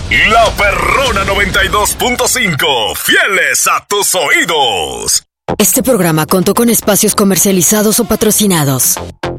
La Perrona 92.5, fieles a tus oídos. Este programa contó con espacios comercializados o patrocinados.